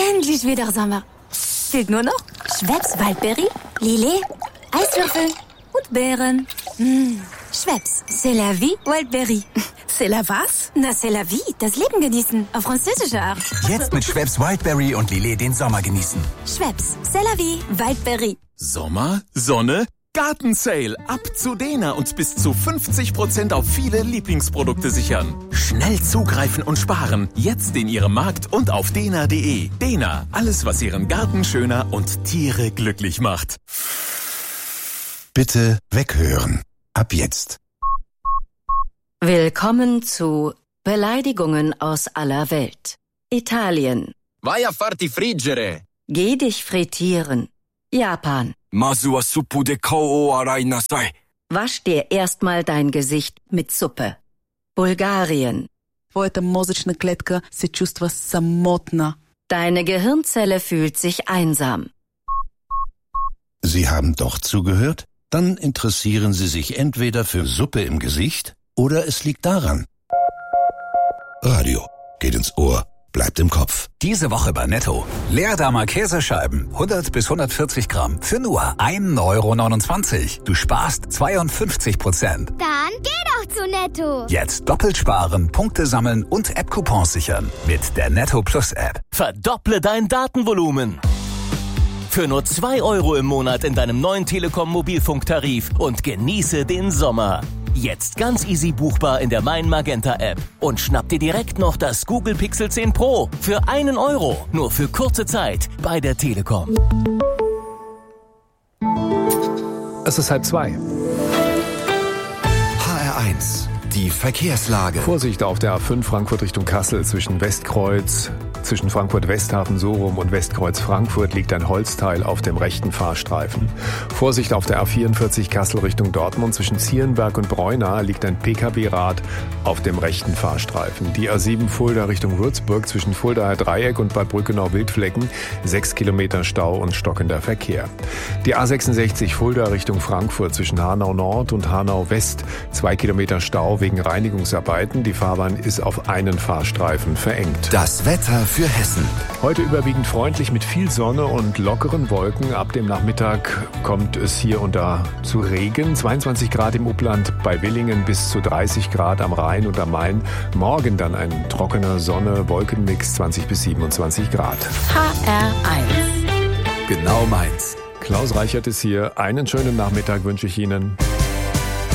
Endlich wieder Sommer. Fehlt nur noch Schweppes Waldbeere, Lillet, Eiswürfel und Beeren. Schweppes, c'est la vie, Wildberry. C'est la was? Na, c'est la vie, das Leben genießen, auf französische Art. Jetzt mit Schweppes Wildberry und Lillet den Sommer genießen. Schweppes, c'est la vie, Wildberry. Sommer, Sonne, Gartensale. Ab zu Dena und bis zu 50% auf viele Lieblingsprodukte sichern. Schnell zugreifen und sparen. Jetzt in Ihrem Markt und auf dena.de. Dena, alles was Ihren Garten schöner und Tiere glücklich macht. Bitte weghören. Ab jetzt. Willkommen zu Beleidigungen aus aller Welt. Italien. Vai a farti friggere. Geh dich frittieren. Japan. Masu wa suppu de kou o arai nasai. Wasch dir erstmal dein Gesicht mit Suppe. Bulgarien. Твоята мозъчна клетка се чувства самотна. Deine Gehirnzelle fühlt sich einsam. Sie haben doch zugehört? Dann interessieren Sie sich entweder für Suppe im Gesicht oder es liegt daran. Radio geht ins Ohr, bleibt im Kopf. Diese Woche bei Netto. Leerdammer Käsescheiben, 100 bis 140 Gramm, für nur 1,29 €. Du sparst 52%. Dann geh doch zu Netto. Jetzt doppelt sparen, Punkte sammeln und App-Coupons sichern. Mit der Netto Plus App. Verdopple dein Datenvolumen. Für nur 2 € im Monat in deinem neuen Telekom-Mobilfunktarif und genieße den Sommer. Jetzt ganz easy buchbar in der Mein Magenta App. Und schnapp dir direkt noch das Google Pixel 10 Pro für 1 €. Nur für kurze Zeit bei der Telekom. Es ist 1:30. HR1, die Verkehrslage. Vorsicht auf der A5 Frankfurt Richtung Kassel zwischen Westkreuz. Zwischen Frankfurt-Westhafen-Sorum und Westkreuz-Frankfurt liegt ein Holzteil auf dem rechten Fahrstreifen. Vorsicht auf der A44 Kassel Richtung Dortmund. Zwischen Zierenberg und Breuna liegt ein Pkw-Rad auf dem rechten Fahrstreifen. Die A7 Fulda Richtung Würzburg zwischen Fuldaer Dreieck und Bad Brückenau-Wildflecken 6 Kilometer Stau und stockender Verkehr. Die A66 Fulda Richtung Frankfurt zwischen Hanau Nord und Hanau West 2 Kilometer Stau wegen Reinigungsarbeiten. Die Fahrbahn ist auf einen Fahrstreifen verengt. Das Wetter für Hessen. Heute überwiegend freundlich mit viel Sonne und lockeren Wolken. Ab dem Nachmittag kommt es hier und da zu Regen. 22 Grad im Upland, bei Willingen bis zu 30 Grad am Rhein und am Main. Morgen dann ein trockener Sonne-Wolkenmix, 20 bis 27 Grad. HR1. Genau meins. Klaus Reichert ist hier. Einen schönen Nachmittag wünsche ich Ihnen.